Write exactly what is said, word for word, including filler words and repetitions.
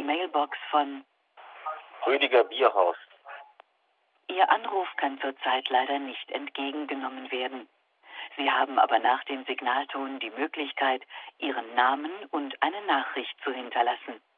Mailbox von Rüdiger Bierhaus. Ihr Anruf kann zurzeit leider nicht entgegengenommen werden. Sie haben aber nach dem Signalton die Möglichkeit, Ihren Namen und eine Nachricht zu hinterlassen.